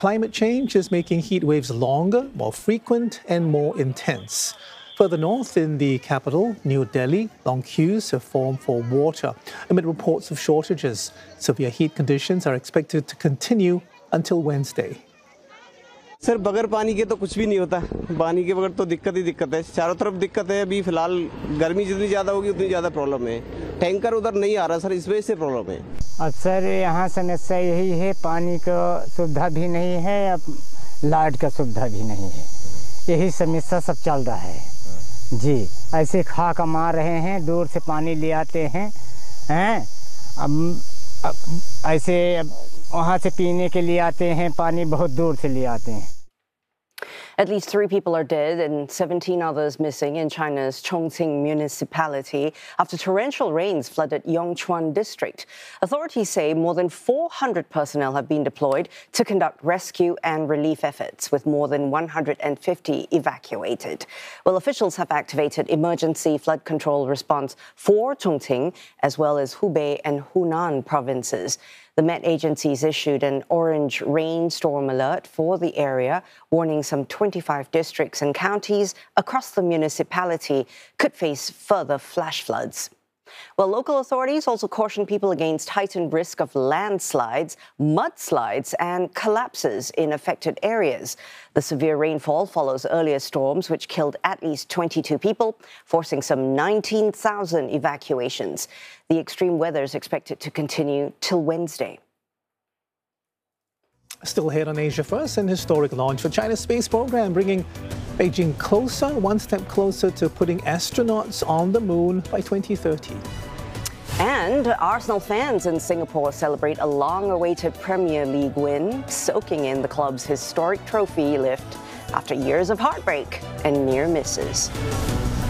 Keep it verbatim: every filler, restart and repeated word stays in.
Climate change is making heat waves longer, more frequent and more intense. Further north in the capital, New Delhi, long queues have formed for water amid reports of shortages. Severe heat conditions are expected to continue until Wednesday. Sir बगैर पानी के तो कुछ भी नहीं होता। पानी के बगैर तो दिक्कत ही दिक्कत है। चारों तरफ दिक्कत है। अभी फिलहाल गर्मी जितनी ज़्यादा होगी उतनी ज़्यादा प्रॉब्लम है। टैंकर उधर नहीं आ रहा सर, इस वजह से प्रॉब्लम है। और सर यहाँ समस्या यही है, पानी का सुविधा भी नहीं है, अब लाइट का सुविधा भी नहीं है। यही समस्या सब चल रहा है जी। ऐसे खा कमा रहे हैं, दूर से पानी ले आते हैं हैं अब, अब ऐसे अब वहाँ से पीने के लिए आते हैं, पानी बहुत दूर से ले आते हैं। At least three people are dead and seventeen others missing in China's Chongqing municipality after torrential rains flooded Yongchuan district. Authorities say more than four hundred personnel have been deployed to conduct rescue and relief efforts, with more than one hundred fifty evacuated. Well, officials have activated emergency flood control response for Chongqing as well as Hubei and Hunan provinces. The Met agencies issued an orange rainstorm alert for the area, warning some twenty-five districts and counties across the municipality could face further flash floods. Well, local authorities also caution people against heightened risk of landslides, mudslides and collapses in affected areas. The severe rainfall follows earlier storms which killed at least twenty-two people, forcing some nineteen thousand evacuations. The extreme weather is expected to continue till Wednesday. Still ahead on Asia First, an historic launch for China's space program, bringing Beijing closer, one step closer to putting astronauts on the moon by twenty thirty. And Arsenal fans in Singapore celebrate a long-awaited Premier League win, soaking in the club's historic trophy lift after years of heartbreak and near misses.